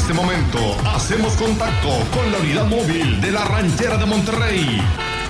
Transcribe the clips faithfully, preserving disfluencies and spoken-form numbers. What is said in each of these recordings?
este momento hacemos contacto con la unidad móvil de la Ranchera de Monterrey.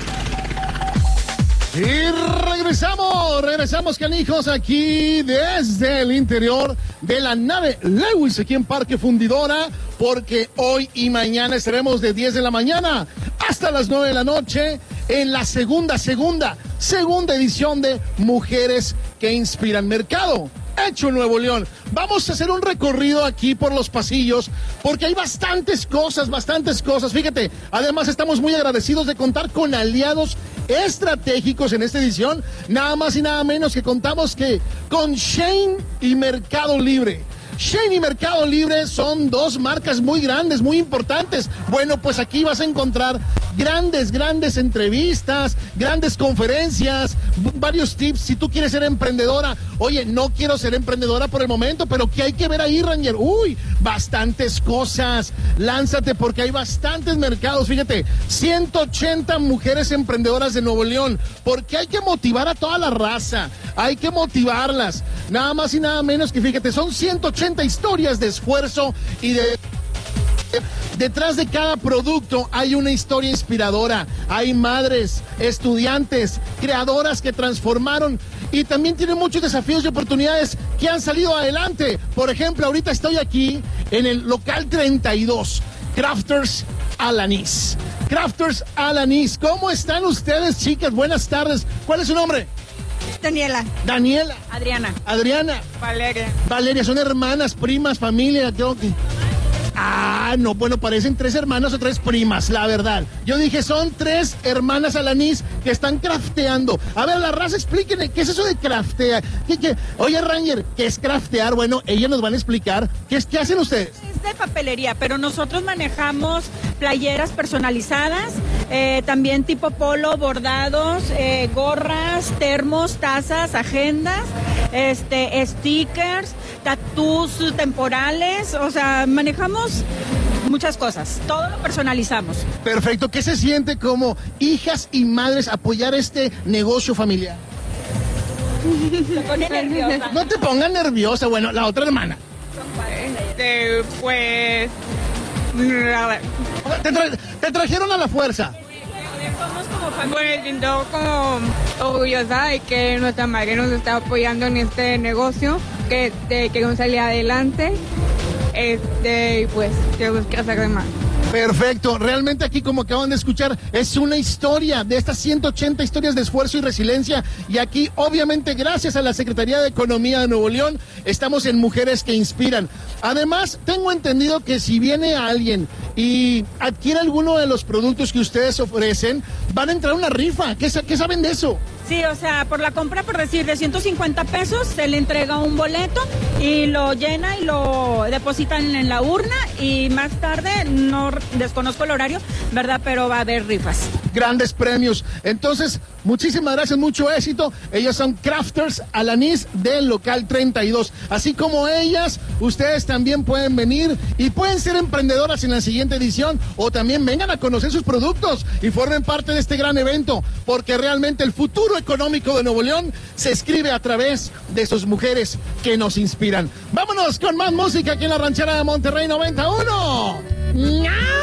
Y regresamos, regresamos, canijos, aquí desde el interior de la nave Lewis, aquí en Parque Fundidora, porque hoy y mañana estaremos de diez de la mañana hasta las nueve de la noche en la segunda, segunda, segunda edición de Mujeres que Inspiran Mercado, hecho en Nuevo León. Vamos a hacer un recorrido aquí por los pasillos, porque hay bastantes cosas, bastantes cosas. Fíjate, además estamos muy agradecidos de contar con aliados estratégicos en esta edición, nada más y nada menos que contamos que con Shein y Mercado Libre. Shein y Mercado Libre son dos marcas muy grandes, muy importantes. Bueno, pues aquí vas a encontrar grandes, grandes entrevistas, grandes conferencias, varios tips. Si tú quieres ser emprendedora, oye, no quiero ser emprendedora por el momento, pero ¿qué hay que ver ahí, Ranger? Uy, bastantes cosas. Lánzate porque hay bastantes mercados. Fíjate, ciento ochenta mujeres emprendedoras de Nuevo León, porque hay que motivar a toda la raza, hay que motivarlas. Nada más y nada menos que, fíjate, son ciento ochenta historias de esfuerzo y de... Detrás de cada producto hay una historia inspiradora. Hay madres, estudiantes, creadoras que transformaron y también tienen muchos desafíos y oportunidades que han salido adelante. Por ejemplo, ahorita estoy aquí en el local treinta y dos, Crafters Alanís. Crafters Alanís, ¿cómo están ustedes, chicas? Buenas tardes. ¿Cuál es su nombre? Daniela. Daniela. Adriana. Adriana. Valeria. Valeria, son hermanas, primas, familia, creo que... Ah, no, bueno, parecen tres hermanas o tres primas, la verdad. Yo dije, son tres hermanas Alanís que están crafteando. A ver, la raza, explíquenme, ¿qué es eso de craftear? ¿Qué, qué? Oye, Ranger, ¿qué es craftear? Bueno, ellas nos van a explicar. ¿Qué, es, qué hacen ustedes? Es de papelería, pero nosotros manejamos playeras personalizadas, eh, también tipo polo, bordados, eh, gorras, termos, tazas, agendas, este, stickers, tatús temporales, o sea, manejamos muchas cosas, todo lo personalizamos. Perfecto. ¿Qué se siente como hijas y madres apoyar este negocio familiar? Me pone nerviosa. No te pongas nerviosa, bueno, la otra hermana. Este, pues... Te, tra te trajeron a la fuerza. Pues siento como orgullosa de que nuestra madre nos está apoyando en este negocio, que de, queremos salir adelante, este, y pues queremos crecer de más. Perfecto, realmente aquí, como acaban de escuchar, es una historia de estas ciento ochenta historias de esfuerzo y resiliencia, y aquí obviamente gracias a la Secretaría de Economía de Nuevo León estamos en Mujeres que Inspiran. Además, tengo entendido que si viene alguien y adquiere alguno de los productos que ustedes ofrecen, van a entrar a una rifa. ¿Qué, ¿Qué saben de eso? Sí, o sea, por la compra, por decir, de ciento cincuenta pesos, se le entrega un boleto y lo llena y lo depositan en la urna, y más tarde, no desconozco el horario, ¿verdad? Pero va a haber rifas. Grandes premios. Entonces, muchísimas gracias, mucho éxito. Ellas son Crafters Alanís del local treinta y dos. Así como ellas, ustedes también pueden venir y pueden ser emprendedoras en la siguiente edición, o también vengan a conocer sus productos y formen parte de este gran evento, porque realmente el futuro económico de Nuevo León se escribe a través de sus mujeres que nos inspiran. Vámonos con más música aquí en la Ranchera de Monterrey noventa y uno.